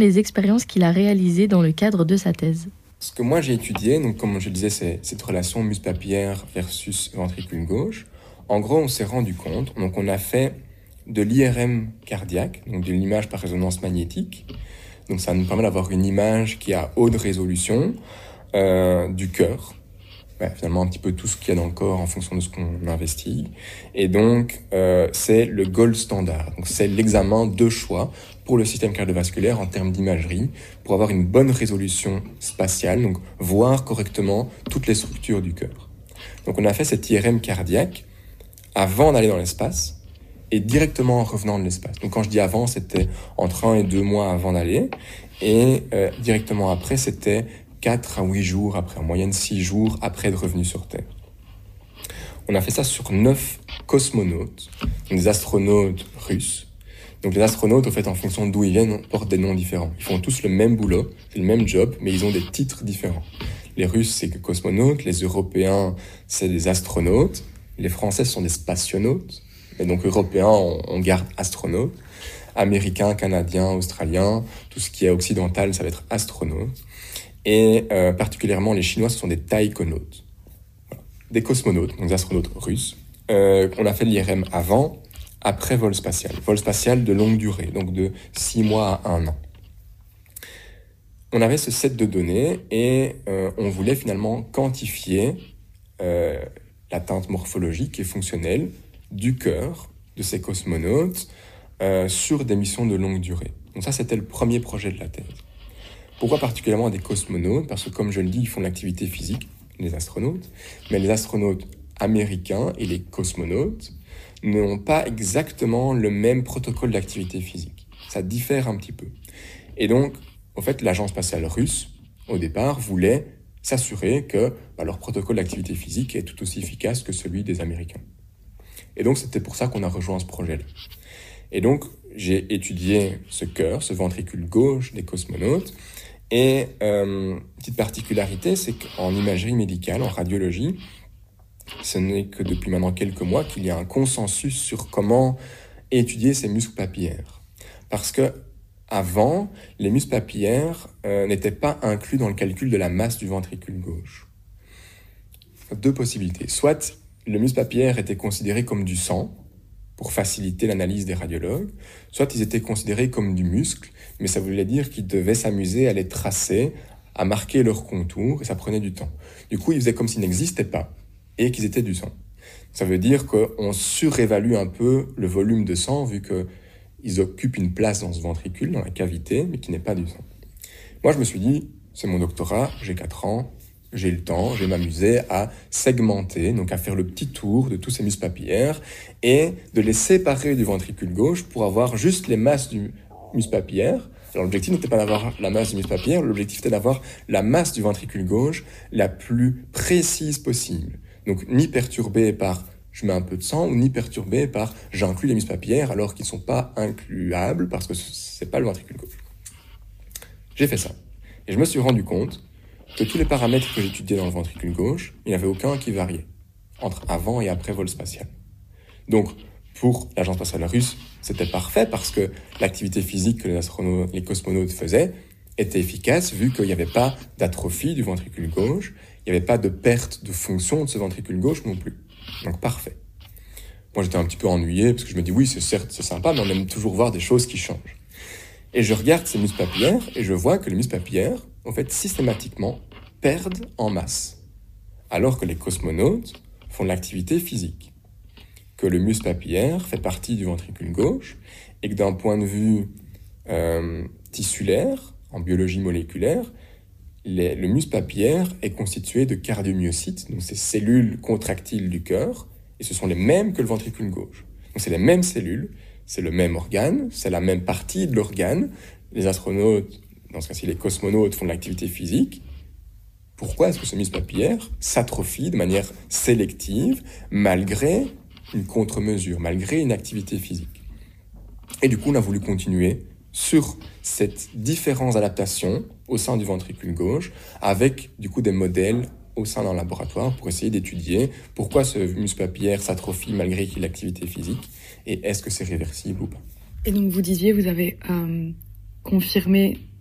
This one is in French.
les expériences qu'il a réalisées dans le cadre de sa thèse. Ce que moi j'ai étudié, donc comme je disais, c'est cette relation muscle papillaire versus ventricule gauche. En gros, on s'est rendu compte, donc on a fait de l'IRM cardiaque, donc de l'image par résonance magnétique. Donc ça nous permet d'avoir une image qui a haute résolution du cœur. Finalement un petit peu tout ce qu'il y a dans le corps en fonction de ce qu'on investit. Et donc, c'est le gold standard. Donc, c'est l'examen de choix pour le système cardiovasculaire en termes d'imagerie, pour avoir une bonne résolution spatiale, donc voir correctement toutes les structures du cœur. Donc, on a fait cet IRM cardiaque avant d'aller dans l'espace et directement en revenant de l'espace. Donc, quand je dis avant, c'était entre 1 et 2 mois avant d'aller. Et directement après, c'était 4 à 8 jours après, en moyenne 6 jours après être revenu sur Terre. On a fait ça sur 9 cosmonautes, donc des astronautes russes. Donc les astronautes, en fait, en fonction d'où ils viennent, portent des noms différents. Ils font tous le même boulot, c'est le même job, mais ils ont des titres différents. Les Russes, c'est que cosmonautes, les Européens, c'est des astronautes, les Français sont des spationautes, et donc Européens, on garde astronautes. Américains, Canadiens, Australiens, tout ce qui est occidental, ça va être astronautes. Et particulièrement les Chinois, ce sont des taïkonautes, voilà. Des cosmonautes, donc des astronautes russes. On a fait l'IRM avant, après vol spatial de longue durée, donc de 6 mois à 1 an. On avait ce set de données et on voulait finalement quantifier l'atteinte morphologique et fonctionnelle du cœur de ces cosmonautes sur des missions de longue durée. Donc ça, c'était le premier projet de la thèse. Pourquoi particulièrement des cosmonautes ? Parce que, comme je le dis, ils font de l'activité physique, les astronautes, mais les astronautes américains et les cosmonautes n'ont pas exactement le même protocole d'activité physique. Ça diffère un petit peu. Et donc, en fait, l'agence spatiale russe, au départ, voulait s'assurer que leur protocole d'activité physique est tout aussi efficace que celui des Américains. Et donc, c'était pour ça qu'on a rejoint ce projet-là. Et donc, j'ai étudié ce cœur, ce ventricule gauche des cosmonautes. Et petite particularité, c'est qu'en imagerie médicale, en radiologie, ce n'est que depuis maintenant quelques mois qu'il y a un consensus sur comment étudier ces muscles papillaires. Parce que avant, les muscles papillaires n'étaient pas inclus dans le calcul de la masse du ventricule gauche. 2 possibilités. Soit le muscle papillaire était considéré comme du sang, pour faciliter l'analyse des radiologues, soit ils étaient considérés comme du muscle, mais ça voulait dire qu'ils devaient s'amuser à les tracer, à marquer leurs contours, et ça prenait du temps. Du coup, ils faisaient comme s'ils n'existaient pas, et qu'ils étaient du sang. Ça veut dire qu'on surévalue un peu le volume de sang, vu qu'ils occupent une place dans ce ventricule, dans la cavité, mais qui n'est pas du sang. Moi, je me suis dit, c'est mon doctorat, j'ai 4 ans, j'ai le temps, je vais m'amuser à segmenter, donc à faire le petit tour de tous ces muscles papillaires et de les séparer du ventricule gauche pour avoir juste les masses du muscle papillaire. Alors l'objectif n'était pas d'avoir la masse du muscle papillaire, l'objectif était d'avoir la masse du ventricule gauche la plus précise possible. Donc ni perturbée par je mets un peu de sang ou ni perturbée par j'inclus les muscles papillaires alors qu'ils ne sont pas incluables parce que ce n'est pas le ventricule gauche. J'ai fait ça et je me suis rendu compte que tous les paramètres que j'étudiais dans le ventricule gauche, il n'y en avait aucun qui variait entre avant et après vol spatial. Donc, pour l'agence spatiale russe, c'était parfait parce que l'activité physique que les cosmonautes faisaient était efficace vu qu'il n'y avait pas d'atrophie du ventricule gauche, il n'y avait pas de perte de fonction de ce ventricule gauche non plus. Donc, parfait. Moi, j'étais un petit peu ennuyé parce que je me dis, oui, c'est sympa, mais on aime toujours voir des choses qui changent. Et je regarde ces muscles papillaires et je vois que les muscles papillaires, en fait, systématiquement, perdent en masse. Alors que les cosmonautes font de l'activité physique. Que le muscle papillaire fait partie du ventricule gauche et que d'un point de vue tissulaire, en biologie moléculaire, le muscle papillaire est constitué de cardiomyocytes, donc ces cellules contractiles du cœur, et ce sont les mêmes que le ventricule gauche. Donc c'est les mêmes cellules, c'est le même organe, c'est la même partie de l'organe. Les astronautes, dans ce cas-ci les cosmonautes, font de l'activité physique. Pourquoi est-ce que ce muscle papillaire s'atrophie de manière sélective malgré une contre-mesure, malgré une activité physique? Et du coup, on a voulu continuer sur cette différence d'adaptation au sein du ventricule gauche avec du coup des modèles au sein d'un laboratoire pour essayer d'étudier pourquoi ce muscle papillaire s'atrophie malgré l'activité physique et est-ce que c'est réversible ou pas. Et donc vous disiez, vous avez confirmer